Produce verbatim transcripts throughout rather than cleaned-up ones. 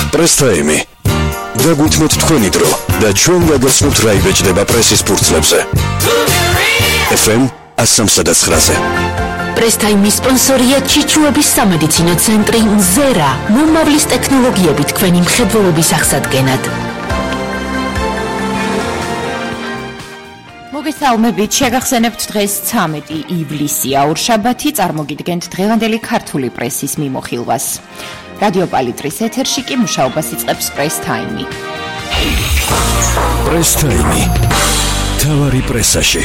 Press Time. დაგვითმოთ თქვენი დრო და ჩვენ გაგაცნობთ რა იბეჭდება პრესის ფურცლებზე. ეფ ემ one oh nine. Press Time-ის სპონსორია ჩიჩუების სამედიცინო ცენტრი მზერა, მომავლის ტექნოლოგიები თქვენი მხედველობის აღსადგენად. მოგესალმებით, შეგახსენებთ დღეს ცამეტი ივლისია, ორშაბათი, წარმოგიდგენთ დღევანდელი ქართული პრესის მიმოხილვას. რადიო პალიტრის ეთერში კი მუშაობას იწყებს Press Time. Press Time. თავარი პრესაში.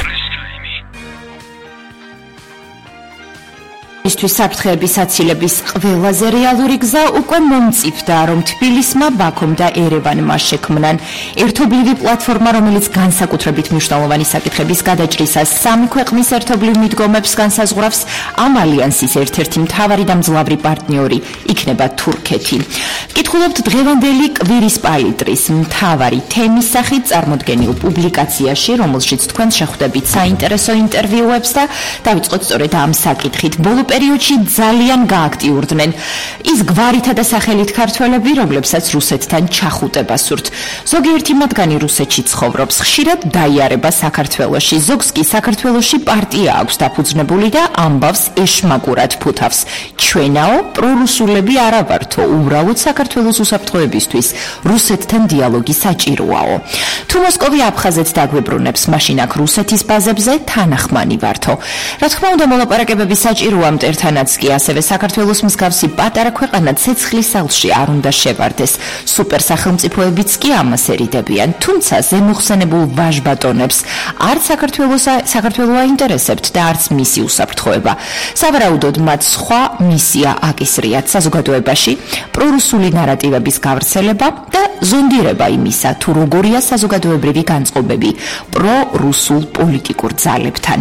ისთვის საფრთხეების აცილების ყველაზე რეალური გზა უკვე მომწიფდა, რომ თბილისმა, ბაქომ და ერევანმა შექმნან ერთობლივი პლატფორმა, რომელიც განსაკუთრებით მნიშვნელოვანი საკითხების გადაჭრისას სამი ქვეყნის ერთობლივ მიდგომებს განსაზღვრავს. ამ ალიანსის ერთ-ერთი მთავარი და მძლავრი პარტნიორი იქნება თურქეთი. ვკითხულობთ დღევანდელი კვირის პალიტრის მთავარი თემის სახით წარმოდგენილ პუბლიკაციაში, რომელშიც თქვენ შეხვდებით საინტერესო ინტერვიუებს და დავიწყოთ სწორედ ამ საკითხით. ბოლო პერიოდში ძალიან გააქტიურდნენ ის გვარითა და სახელით ქართველები, რომლებსაც რუსეთთან ჩახუტება სურთ. ზოგიერთი მათგანი რუსეთში ცხოვრობს, ხშირად დაიარება საქართველოში, ზოგს კი საქართველოში პარტია აქვს დაფუძნებული და ამბავს ეშმაკურად ფუთავს. ჩვენაო პრორუსულები არა ვართო, უბრალოდ საქართველოს უსაფრთხოებისთვის რუსეთთან დიალოგი საჭიროაო. თუ მოსკოვი აფხაზეთს დაგვებრუნებს, მაშინ აქ რუსეთის ბაზებზე თანახმანი ვართო. რა თქმა უნდა, მოლაპარაკებები საჭიროა ერთანაც კი ასევე საქართველოს მსგავსი პატარა ქვეყანა ცეცხლის ალში არ უნდა შევარდეს. სუპერსახელმწიფოებიც კი ამას ერიდებიან, თუმცა ზემოხსენებულ ვაჟბატონებს არც საქართველოს საქართველო აინტერესებთ და არც მისი უსაფრთხოება. სავარაუდოდ მათ სხვა მისია აკისრიათ საზოგადოებაში პრორუსული ნარატივების გავრცელება და ზონდირება იმისა, თუ როგორია საზოგადოებრივი განწყობები პრორუსულ პოლიტიკურ ძალებთან.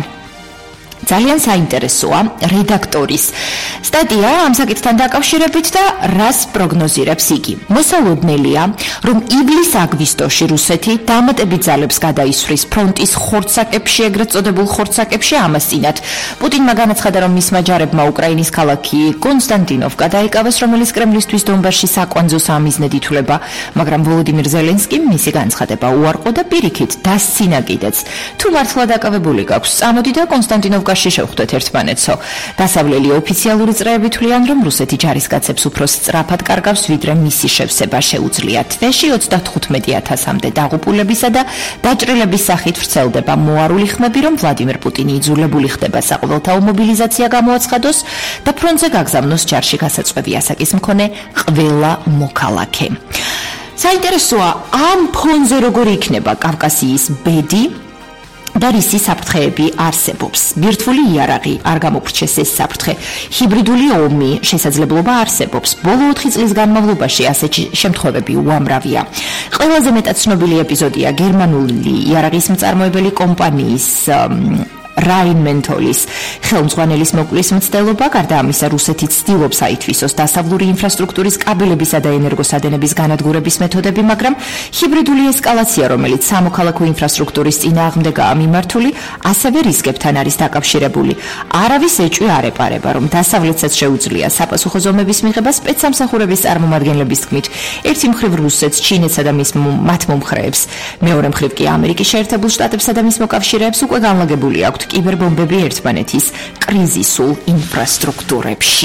ძალიან საინტერესოა რედაქტორის სტატია ამ საკითხთან დაკავშირებით და რას პროგნოზირებს იგი. მოსალოდნელია, რომ ივლის-აგვისტოში რუსეთი დამატებით ძალებს გადაისვრის ფრონტის ხორცაკებში, ეგრეთ წოდებულ ხორცაკებში ამასწინათ. პუტინმა განაცხადა, რომ მისმა ჯარებმა უკრაინის ქალაქი კონსტანტინოვკა დაიკავეს, რომელიც კრემლისთვის დონბასში საკვანძო სამიზნედ ითვლება, მაგრამ ვოლოდიმირ ზელენსკიმ მისი განცხადება უარყო და პირიქით დასცინა კიდეც. თუ მართლა დაკავებული გაქვს, წამოდი და კონსტანტინოვკა შევხვდეთ ერთმანეთსო. დასავლელი ოფიციალური წრეები თვლიან, რომ რუსეთი ჯარისკაცებს უფრო სწრაფად კარგავს, ვიდრე მისი შევსება შეუძლია. თვეში ოცდათხუთმეტი ათასამდე დაღუპულებისა და დაჭრილების სახით ვრცელდება მოარული ხმები, რომ ვლადიმერ პუტინი იძულებული ხდება საყოველთაო მობილიზაცია გამოაცხადოს და ფრონტზე გაგზავნოს ჯარში გასაწვევი ასაკის მქონე ყველა მოქალაქე. საინტერესოა, ამ ფონზე როგორი იქნება კავკასიის ბედი და რისი საფრთხეები არსებობს. ბირთვული იარაღი არ გამოვრჩეს ეს საფრთხე. ჰიბრიდული ომი შესაძლებლობა არსებობს. ბოლო ოთხი წლის განმავლობაში ასეთი შემთხვევები უამრავია. ყველაზე მეტად ცნობილი ეპიზოდია გერმანული იარაღის მწარმოებელი კომპანიის რაინმენტოლის ხელმძღვანელის მოკვლის მცდელობა. გარდა ამისა, რუსეთი ცდილობს აითვისოს დასავლური ინფრასტრუქტურის კაბელებისა და ენერგოსადენების განადგურების მეთოდები, მაგრამ ჰიბრიდული ესკალაცია, რომელიც სამოქალაქო ინფრასტრუქტურის წინააღმდეგაა მიმართული, ასევე რისკებთან არის დაკავშირებული. არავის ეჭვი არ ეპარება, რომ დასავლეთსაც შეუძლია საპასუხო ზომების მიღება სპეცსამსახურების წარმომადგენლების თქმით. ერთი მხრივ რუსეთს, ჩინეთსა და მის მათ მომხრეებს, მეორე მხრივ კი ამერიკის შეერთებულ შტატებსა და მის მოკავშირეებს უკვე განლაგებული აქვთ კიბერბომბები ერთმანეთის კრიზისულ ინფრასტრუქტურებში.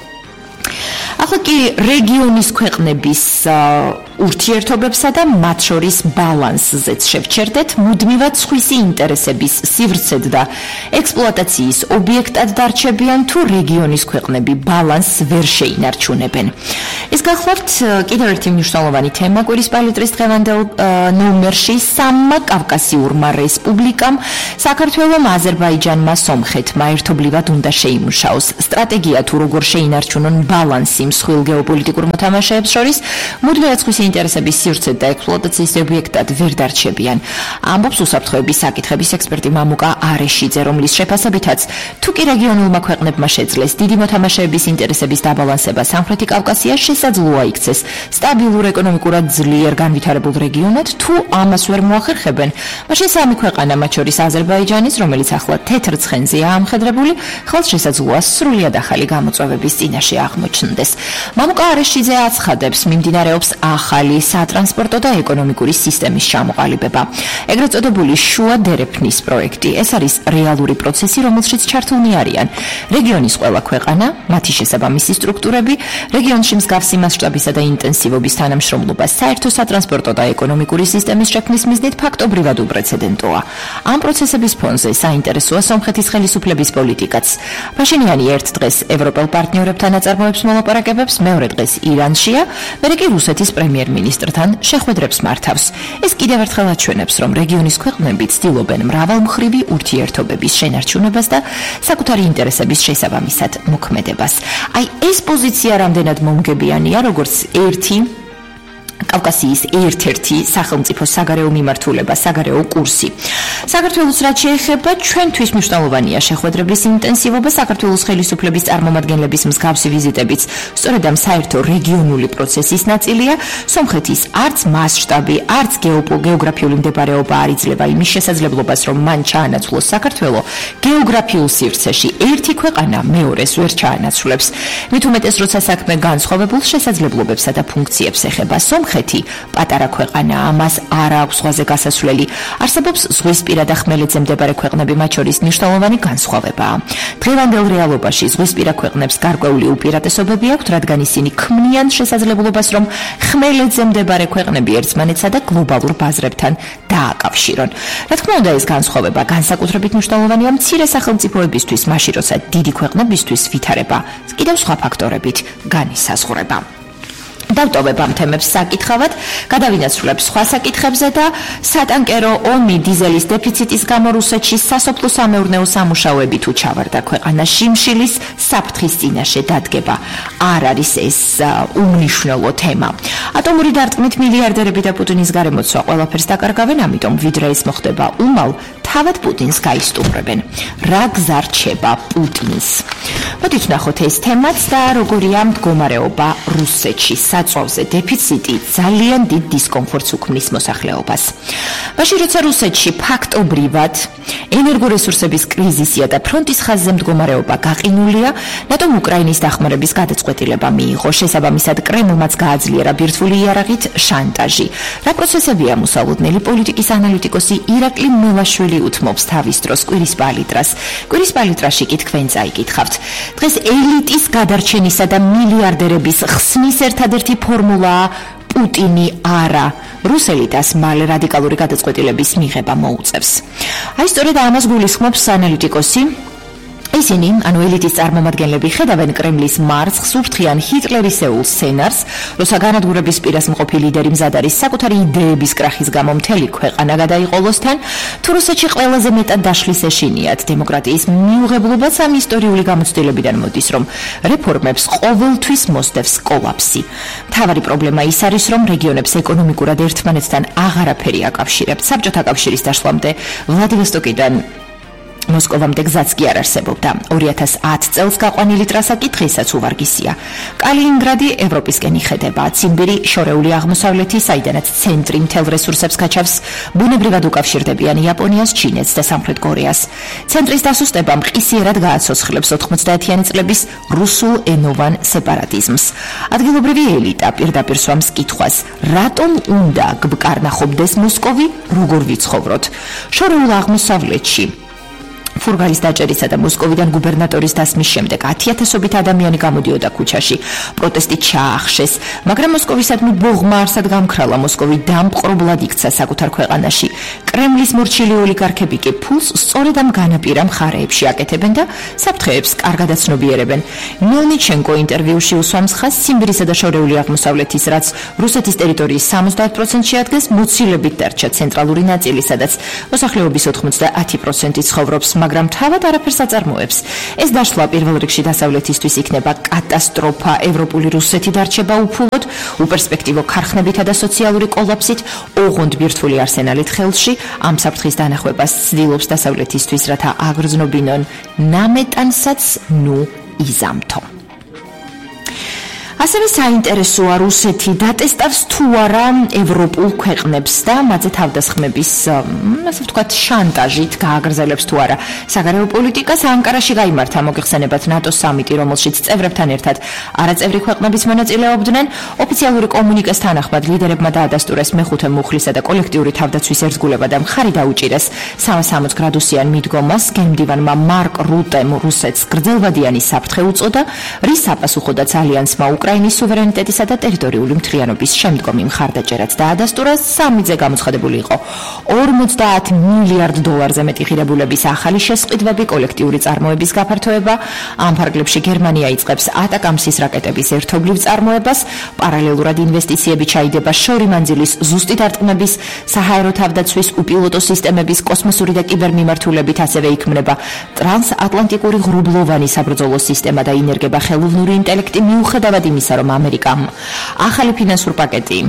ახლა კი რეგიონის ქვეყნების ურთიერთობებსა და მათ შორის ბალანსზეც შევჩერდეთ. მუდმივად სხვისი ინტერესების სივრცედ და ექსპლუატაციის ობიექტად დარჩებიან, თუ რეგიონის ქვეყნები ბალანსს ვერ შეინარჩუნებენ. ეს გახლავთ კიდევ ერთი მნიშვნელოვანი თემა კვირის პალიტრის დღევანდელ ნომერში. სამმა კავკასიურმა რესპუბლიკამ, საქართველომ, აზერბაიჯანმა, სომხეთმა ერთობლივად უნდა შეიმუშაოს სტრატეგია, თუ როგორ შეინარჩუნონ ბალანსი მსხვილ გეოპოლიტიკურ მოთამაშეებს შორის, მუდმივად სხვისი ინტერესების სივრცედ და ექსპლუატაციის ობიექტად ვერ დარჩებიან. ამბობს უსაფრთხოების საკითხების ექსპერტი მამუკა არეშიძე, რომლის შეფასებითაც, თუ კი რეგიონულმა ქვეყნებმა შეძლეს დიდი მოთამაშეების ინტერესების დაბალანსება სამხრეთი კავკასიაში, შესაძლოა იქცეს სტაბილურ ეკონომიკურად ძლიერ განვითარებულ რეგიონად, თუ ამას ვერ მოახერხებენ, მაშინ სამი ქვეყანა, მათ შორის აზერბაიჯანის, რომელიც ახლა თეთრ ცხენზეა ამხედრებული, ხელს შესაძლოა სრულიად ახალი გამოწვევების წინაშე აღმოჩნდეს. მამუკა არეშიძე აცხადებს, მიმდინარეობს ახალი სატრანსპორტო და ეკონომიკური სისტემის ჩამოყალიბება. ეგრეთ წოდებული შუა დერეფნის პროექტი. ეს არის რეალური პროცესი, რომელშიც ჩართულნი არიან რეგიონის ყველა ქვეყანა, მათი შესაბამისი სტრუქტურები, რეგიონში მსგავსი მასშტაბისა და ინტენსივობის თანამშრომლობა საერთო სატრანსპორტო და ეკონომიკური სისტემის შექმნის მიზნით ფაქტობრივად უპრეცედენტოა. ამ პროცესების ფონზე საინტერესოა სომხეთის ხელისუფლების პოლიტიკაც. ფაშინიანი ერთ დღეს ევროპელ პარტნიორებთან აწარმოებს მოლაპარაკებებს, მეორე დღეს ირანშია, მერე კი რუსეთის პრემიერ-მინისტრთან შეხვედრებს მართავს. ეს კიდევ ერთხელ აჩვენებს, რომ რეგიონის ქვეყნები ცდილობენ მრავალმხრივი ურთიერთობების შენარჩუნებას და საკუთარი ინტერესების შესაბამისად მოქმედებას. აი ეს პოზიცია რამდენად მომგებიანია, როგორც ერთი კავკასიის ერთ-ერთი სახელმწიფო საგარეო მიმართულება, საგარეო კურსი. საქართველოს რაც შეეხება, ჩვენთვის მნიშვნელოვანია შეხვედრების ინტენსივობა, საქართველოს ხელისუფლების წარმომადგენლების მსგავსი ვიზიტებიც სწორედ ამ საერთო რეგიონული პროცესის ნაწილია. სომხეთის არც მასშტაბი, არც გეოგრაფიული მდებარეობა არ იძლევა იმის შესაძლებლობას, რომ მან ჩაანაცვლოს საქართველო გეოგრაფიულ სივრცეში. ერთი ქვეყანა მეორეს ვერ ჩაანაცვლებს. მით უმეტეს, როცა საქმე განსხვავებულ შესაძლებლობებსა და ფუნქციებს ეხება. სომხეთი პატარა ქვეყანაა, ამას არ აქვს ზღვაზე გასასვლელი. არსებობს ზღვისპირა და ხმელეთზე მდებარე ქვეყნები, მათ შორის მნიშვნელოვანი განსხვავებაა. დღევანდელ რეალობაში ზღვისპირა ქვეყნებს გარკვეული უპირატესობები აქვთ, რადგან ისინი ქმნიან შესაძლებლობას, რომ ხმელეთზე მდებარე ქვეყნები ერთმანეთსა და გლობალურ ბაზრებთან დააკავშირონ. რა თქმა უნდა, ეს განსხვავება განსაკუთრებით მნიშვნელოვანია მცირე სახელმწიფოებისთვის, მაშინ როცა დიდი ქვეყნებისთვის ვითარება კიდევ სხვა ფაქტორებით განისაზღვრება. დავტოვებ ამ თემებს საკითხავად, გადავინაცვლებ სხვა საკითხებზე და სატანკერო ომი დიზელის დეფიციტის გამო რუსეთში სასოფლო-სამეურნეო სამუშაოები თუ ჩავარდა ქვეყანაში, შიმშილის საფრთხის წინაშე დადგება არ არის ეს უმნიშვნელო თემა. ატომური დარტყმით მილიარდერები და პუტინის გარემოცვა ყველაფერს დაკარგავენ, ამიტომ ვიდრე ეს მოხდება უმალ, თავად პუტინს გაისტუმრებენ. რა გზა რჩება პუტინს? მოდით ვნახოთ ეს თემაც და როგორია მდგომარეობა რუსეთში. საწვავზე დეფიციტი ძალიან დიდ დისკომფორტს უქმნის მოსახლეობას. მაშინ როცა რუსეთში ფაქტობრივად ენერგორესურსების კრიზისია და ფრონტის ხაზზე მდგომარეობა გაყინულია, ნატომ უკრაინის დახმარების გადაწყვეტილება მიიღო. შესაბამისად კრემლმაც გააძლიერა ბირთვული იარაღით შანტაჟი. რა პროცესებია მოსალოდნელი პოლიტიკის ანალიტიკოსი ირაკლი მელაშვილი უთმობს თავის დროს კვირის პალიტრას. კვირის პალიტრაში კი თქვენ წაიკითხავთ. დღეს ელიტის გადარჩენისა და მილიარდერების ხსნის ერთადერთი ფორმულაა პუტინი არა. რუსელიტას მალე რადიკალური გადაწყვეტილების მიღება მოუწევს. აი სწორედ ამას გულისხმობს ანალიტიკოსი. ისინი, ანუ ელიტის წარმომადგენლები ხედავენ კრემლის მარცხს ურთქიან ჰიტლერისეულ სცენარს, როცა განადგურების პირას მყოფი ლიდერი მზად არის საკუთარი იდეების კრახის გამო მთელი ქვეყანა გადაიყოლოსთან, თუ რუსეთში ყველაზე მეტად დაშლის ეშინიათ დემოკრატიის მიუღებლობაც ამ ისტორიული გამოცდილებიდან მოდის, რომ რეფორმებს ყოველთვის მოსდევს კოლაფსი. მთავარი პრობლემა ის არის, რომ რეგიონებს ეკონომიკურად ერთმანეთთან აღარაფერი აკავშირებთ. საბჭოთა კავშირის დაშლამდე ვლადივოსტოკიდან მოსკოვამდე გზაც კი არ არსებობდა. ორი ათას ათ წელს გაყვანილი ტრასა კი დღესაც უვარგისია. კალინინგრადი ევროპისკენ იხედება, ციმბირი შორეული აღმოსავლეთი, საიდანაც ცენტრი მთელ რესურსებს გაჩავს, ბუნებრივად უკავშირდებიან იაპონიას, ჩინეთს და სამხრეთ კორეას. ცენტრის დასუსტება მყისიერად გააცოცხლებს ოთხმოცდაათიანი წლების რუსულ ენოვან სეპარატიზმს. ადგილობრივი ელიტა პირდაპირ სვამს კითხვას, რატომ უნდა გვკარნახობდეს მოსკოვი, როგორ ვიცხოვროთ? შორეულ აღმოსავლეთში ფურგალის დაჭერისა და მოსკოვიდან გუბერნატორის დასმის შემდეგ ათიათასობით ადამიანი გამოდიოდა ქუჩაში. პროტესტი ჩაახშეს, მაგრამ მოსკოვისადმი ბოღმა არსად გამქრალა. მოსკოვი დამპყრობლად იქცა საკუთარ ქვეყანაში. კრემლის მორჩილი ოლიგარქები კი ფულს სწორედ ამ განაპირა მხარეებში აკეთებენ და საფრთხეებს კარგად აცნობიერებენ. მელნიჩენკო ინტერვიუში უსვამს ხაზს ციმბირისა და შორეული აღმოსავლეთის, რაც რუსეთის ტერიტორიის სამოცდაათ პროცენტში ადგეს, მოცილებით დარჩა ცენტრალური ნაწილი, სადაც მოსახლეობის ოთხმოცდაათი პროცენტი ცხოვრობს, მაგრამ თავად არაფერს აწარმოებს. ეს დაშლა პირველ რიგში დასავლეთისთვის იქნება კატასტროფა. ევროპული რუსეთი დარჩება უფულოდ, უპერსპექტივო ქარხნებითა და სოციალური კოლაფსით, ოღონდ ბირთვული არსენალით ხელში. ამ საფრთხის დანახვებას ცდილობს დასავლეთისთვის, რათა აგრძნობინონ ნამეტანსაც ნუ იზამთო. ასევე საინტერესოა რუსეთი დატესტავს თუ არა ევროპულ ქვეყნებს და მათზე თავდასხმების, ასე ვთქვათ, შანტაჟით გააგრძელებს თუ არა საგარეო პოლიტიკას. ანკარაში გაიმართა მოგეხსენებათ ნატოს სამიტი, რომელშიც წევრებთან ერთად არაწევრი ქვეყნების მონაწილეობდნენ. ოფიციალური კომუნიკეს თანახმად ლიდერებმა დაადასტურეს მეხუთე მუხლისა და კოლექტიური თავდაცვის ერთგულება და მხარი დაუჭირეს სამასამოც გრადუსიან მიდგომას. გემდივანმა მარკ რუტემ რუსეთს გრძელვადიანი საფრთხე უწოდა, რის საპასუხოდაც ალიანსმა უკრაინის სუვერენიტეტისა და ტერიტორიული მთლიანობის შემდგომი მხარდაჭერაც დაადასტურა. სამიზე გამოცხადებული იყო ორმოცდაათ მილიარდ დოლარზე მეტი ღირებულების ახალი შესყიდვები, კოლექტიური წარმოების გაფართოება. ამ ფარგლებში გერმანია იწყებს ატაკამსის რაკეტების ერთობლივ წარმოებას. პარალელურად ინვესტიციები ჩაიდება შორი მანძილის ზუსტი დარტყმების, საჰაერო თავდაცვის, უპილოტო სისტემების, კოსმოსური და კიბერმიმართულებით, ასევე იქმნება ტრანსატლანტიკური ღრუბლოვანი საბრძოლო სისტემა და ინერგება ხელოვნური ინტელექტი, მიუხედავად იმისა, რომ ამერიკამ ახალი ფინანსური პაკეტი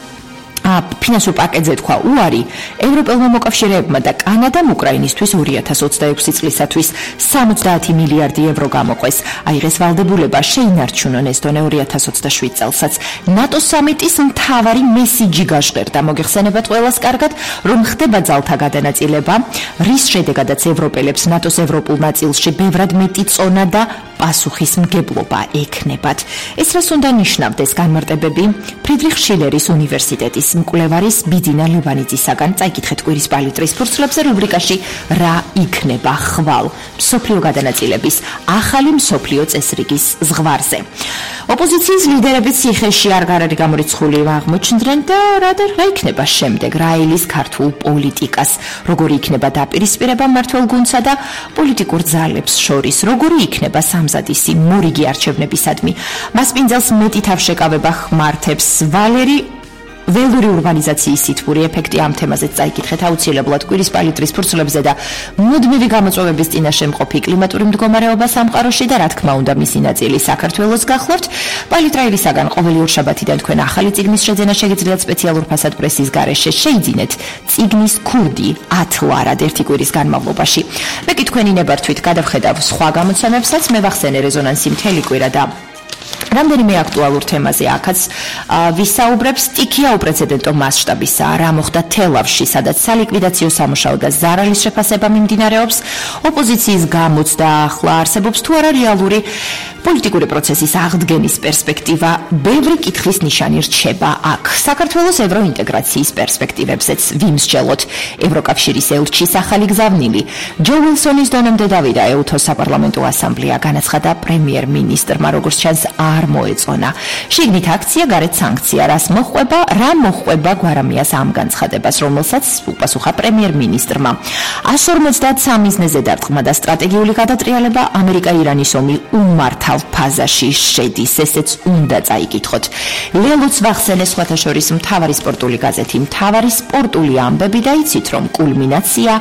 ფინანსურ პაკეტზე თქვა უარი, ევროპელმა მოკავშირეებმა და კანადამ უკრაინისთვის ორი ათას ოცდაექვსი წლისათვის სამოცდაათი მილიარდი ევრო გამოყვეს. აიღეს ვალდებულება შეინარჩუნონ ეს დონე ორი ათას ოცდაშვიდ წელსაც. ნატოს სამიტის მთავარი მესიჯი გაჟღერდა. მოგეხსენებათ ყველას კარგად, რომ ხდება ძალთა გადანაწილება, რის შედეგადაც ევროპელებს ნატოს ევროპულ ნაწილში ბევრად მეტი წონა და პასუხისმგებლობა ექნებათ. ეს რას უნდა ნიშნავდეს განმარტებები ფრიდრიხ შილერის უნივერსიტეტის მკვლევარის ბიძინა ლევანიძისაგან. წაიკითხეთ კვირის პალიტრის ფურცლებზე რუბრიკაში რა იქნება ხვალ მსოფლიო გადანაწილების ახალი მსოფლიო წესრიგის ზღვარზე. ოპოზიციის ლიდერები ციხეში არ გარარი გამორიცხული აღმოჩნდნენ და რა და რა იქნება შემდეგ რაილის ქართულ პოლიტიკას, როგორი იქნება დაპირისპირება მმართველ გუნდსა და პოლიტიკურ ძალებს შორის, როგორი იქნება სამზადისი მორიგი არჩევნებისადმი. მასპინძელს მეტი თავშეკავება ხმართებს ვალერი ველური ურბანიზაციის სითბური ეფექტი. ამ თემაზეც წაიკითხეთ აუცილებლად კვირის პალიტრის ფურცლებზე და მუდმივი გამოწვევების წინაშე მყოფი კლიმატური მდგომარეობა სამყაროში და რა თქმა უნდა მისი ნაწილი საქართველოს გახლავთ. პალიტრაირისაგან ყოველი ორშაბათიდან თქვენ ახალი წიგნის შეძენა შეგიძლიათ სპეციალურ ფასად პრესის გარეშე. შეიძინეთ წიგნის ქურდი ათლარად ერთი კვირის განმავლობაში. მე კი თქვენი ნებართვით გადავხედავ სხვა გამოცემებსაც. მე ვახსენე რეზონანსი მთელი კვირა და რამდენიმე აქტუალურ თემაზე აქაც ვისაუბრებს. სტიქია უპრეცედენტო მასშტაბისაა, რა მოხდა თელავში, სადაც სალიკვიდაციო სამუშაო და ზარალის შეფასება მიმდინარეობს. ოპოზიციის გამოცდა ახლა არსებობს თუ არა რეალური პოლიტიკური პროცესის აღდგენის პერსპექტივა. ბევრი კითხვის ნიშანი რჩება აქ. საქართველოს ევროინტეგრაციის პერსპექტივებზეც ვიმსჯელოთ. ევროკავშირის ელჩის ახალი გზავნილი. ჯო ვილსონის დონემდე დავიდა ეუთო საპარლამენტო ასამბლეა, განაცხადა პრემიერ-მინისტრმა, როგორც ჩანს არ მოეწონა. შიგნით აქცია, გარეთ სანქცია. რას მოხვება, რა მოხვება გვარამიას ამ განცხადებას, რომელსაც უპასუხა პრემიერ-მინისტრმა. ას ორმოცდათსამი მიზნეზე დარტყმა და სტრატეგიული გადატრიალება ამერიკა-ირანის ომი უმართავ ფაზაში შედის, ესეც უნდა წაიკითხოთ. ლელოც ვახსენეს სხვათა შორის მთავარი სპორტული გაზეთი, მთავარი სპორტული ამბები და იცით რომ კულმინაცია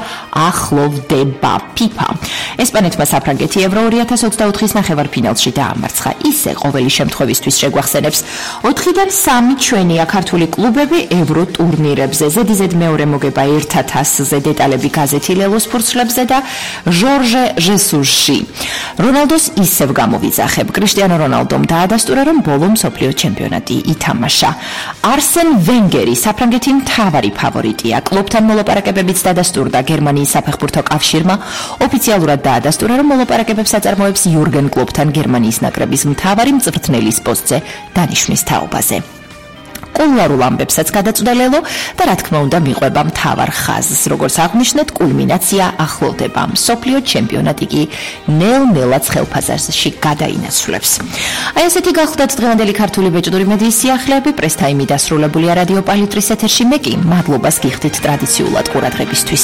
ახლოვდება. ფიფა ესპანეთმა საფრანგეთი ევრო ორი ათას ოცდაოთხის ნახევარფინალში დაამარცხა. ისე ყოველი შემთხვევისთვის შეგვახსენებს ოთხიდან სამი ჩვენია ქართული კლუბები ევრო ტურნირებზე. ზედიზედ მეორე მოგება ერთ ათასზე დეტალები გაზეთი ლელოს ფურცლებზე და ჟორჟე ჟესუსში. რონალდოს ისევ გამოვიძახებ. კრისტიანო რონალდომ დაადასტურა, რომ ბოლო მსოფლიო ჩემპიონატი ითამაშა. არსენ ვენგერი საფრანგეთის მთავარი ფავორიტია. კლუბთან მოლაპარაკებებიც დადასტურდა. გერმანიის საფეხბურთო კავშირმა ოფიციალურად დაადასტურა, რომ მოლაპარაკებებს აწარმოებს იურგენ კლუბთან გერმანიის ნაკრების მთავარი მწვრთნელის პოსტზე დანიშვნის თაობაზე. კულუარულ ამბებსაც გადაწვდელელო და რა თქმა უნდა მიყვება მთავარ ხაზს. როგორც აღნიშნეთ, კულმინაცია ახლოვდება. მსოფლიო ჩემპიონატი კი ნელ-ნელად ხელფასარში გადაინაცვლებს. აი ესეთი გახლდათ დღევანდელი ქართული ბეჭდური მედიის სიახლეები. პრესტაიმი დასრულებულია რადიო პალიტრის ეთერში. მე კი მადლობას გიხდით ტრადიციულად ყურადღებისთვის.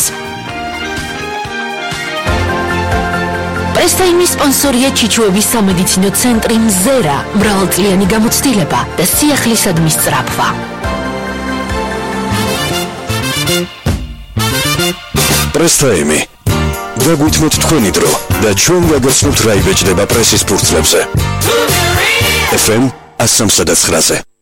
პრესტაიმის სპონსორია ჩიჩუების სამედიცინო ცენტრი მზერა, მრავალწლიანი გამოცდილება და სიახლისადმი სწრაფვა. პრესტაიმი. დაგვითმოთ თქვენი დრო და ჩვენ გაგაცნობთ რა იბეჭდება პრესის ფურცლებზე. ეფ ემ ათს სამოცდათვრამეტზე.